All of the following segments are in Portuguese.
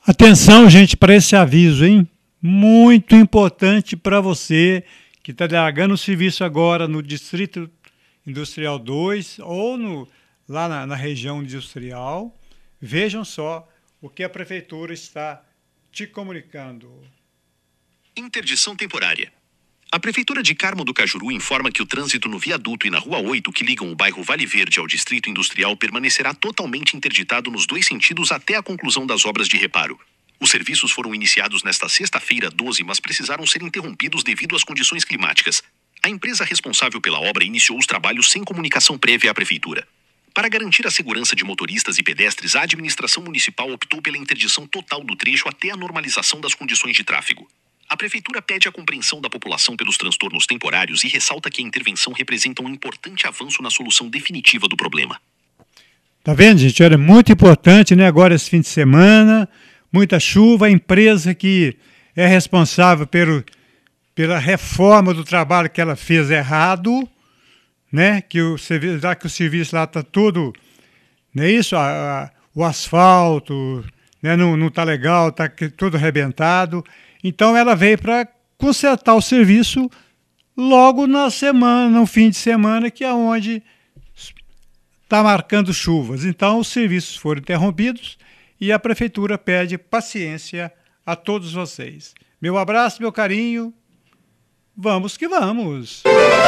Atenção, gente, para esse aviso, hein? Muito importante para você que está largando o serviço agora no Distrito Industrial 2 ou lá na região industrial. Vejam só o que a Prefeitura está te comunicando. Interdição temporária. A Prefeitura de Carmo do Cajuru informa que o trânsito no viaduto e na Rua 8, que ligam o bairro Vale Verde ao Distrito Industrial, permanecerá totalmente interditado nos dois sentidos até a conclusão das obras de reparo. Os serviços foram iniciados nesta sexta-feira, 12, mas precisaram ser interrompidos devido às condições climáticas. A empresa responsável pela obra iniciou os trabalhos sem comunicação prévia à Prefeitura. Para garantir a segurança de motoristas e pedestres, a administração municipal optou pela interdição total do trecho até a normalização das condições de tráfego. A Prefeitura pede a compreensão da população pelos transtornos temporários e ressalta que a intervenção representa um importante avanço na solução definitiva do problema. Tá vendo, gente? Olha, muito importante, né? Agora esse fim de semana, muita chuva, a empresa que é responsável pela reforma do trabalho que ela fez errado, né? Que o serviço lá está tudo, não é isso? O asfalto, né? Não está legal, está tudo arrebentado. Então ela veio para consertar o serviço logo na semana, no fim de semana, que é onde está marcando chuvas. Então os serviços foram interrompidos e a Prefeitura pede paciência a todos vocês. Meu abraço, meu carinho. Vamos que vamos.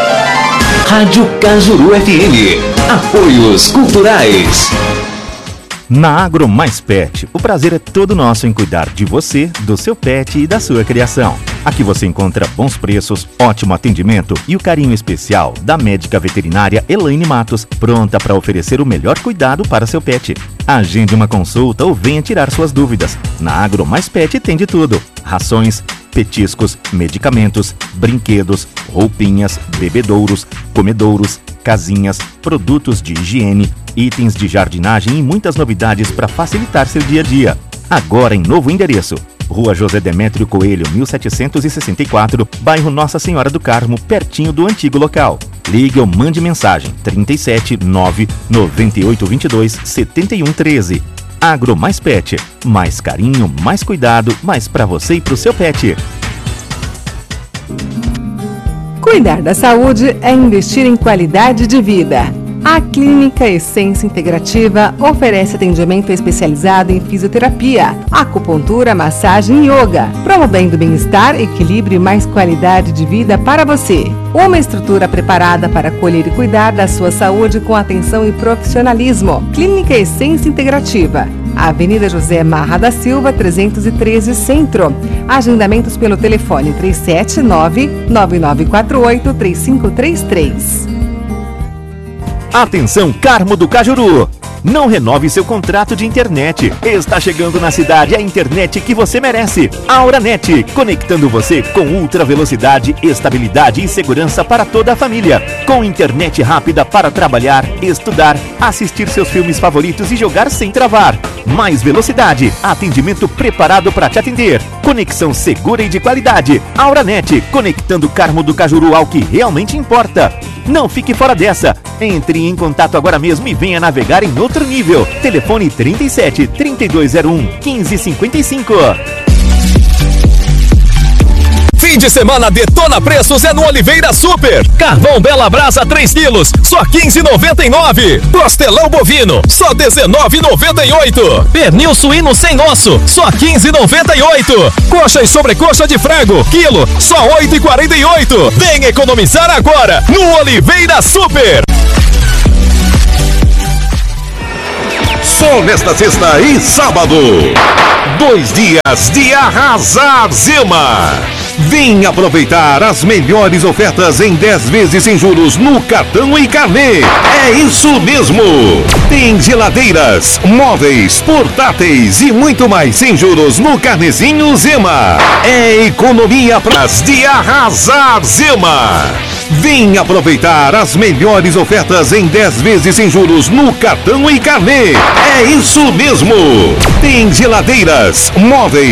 Rádio Cajuru FM. Apoios culturais. Na Agro Mais Pet, o prazer é todo nosso em cuidar de você, do seu pet e da sua criação. Aqui você encontra bons preços, ótimo atendimento e o carinho especial da médica veterinária Elaine Matos, pronta para oferecer o melhor cuidado para seu pet. Agende uma consulta ou venha tirar suas dúvidas. Na Agro Mais Pet tem de tudo: rações, petiscos, medicamentos, brinquedos, roupinhas, bebedouros, comedouros, casinhas, produtos de higiene, itens de jardinagem e muitas novidades para facilitar seu dia a dia. Agora em novo endereço: Rua José Demétrio Coelho, 1764, bairro Nossa Senhora do Carmo, pertinho do antigo local. Ligue ou mande mensagem 37 9 9822 7113. Agro Mais Pet, mais carinho, mais cuidado, mais para você e para o seu pet. Cuidar da saúde é investir em qualidade de vida. A Clínica Essência Integrativa oferece atendimento especializado em fisioterapia, acupuntura, massagem e yoga, promovendo bem-estar, equilíbrio e mais qualidade de vida para você. Uma estrutura preparada para acolher e cuidar da sua saúde com atenção e profissionalismo. Clínica Essência Integrativa. Avenida José Marra da Silva, 313 Centro. Agendamentos pelo telefone 379-9948-3533. Atenção, Carmo do Cajuru! Não renove seu contrato de internet. Está chegando na cidade a internet que você merece. Auranet, conectando você com ultra velocidade, estabilidade e segurança para toda a família. Com internet rápida para trabalhar, estudar, assistir seus filmes favoritos e jogar sem travar. Mais velocidade, atendimento preparado para te atender. Conexão segura e de qualidade. Auranet, conectando Carmo do Cajuru ao que realmente importa. Não fique fora dessa. Entre em contato agora mesmo e venha navegar em outro nível. Telefone 37 3201 1555. Fim de semana Detona Preços é no Oliveira Super. Carvão Bela Brasa 3 quilos, só R$15,99. Costelão bovino, só R$19,98. Pernil suíno sem osso, só R$15,98. Coxa e sobrecoxa de frango, quilo, só R$8,48. Vem economizar agora no Oliveira Super. Só nesta sexta e sábado, 2 dias de arrasar Zema. Vem aproveitar as melhores ofertas em 10 vezes sem juros no cartão e carnê. É isso mesmo! Tem geladeiras, móveis, portáteis e muito mais sem juros no Carnezinho Zema. É economia pras de arrasar Zema. Vem aproveitar as melhores ofertas em 10 vezes sem juros no cartão e carnê. É isso mesmo! Tem geladeiras, móveis,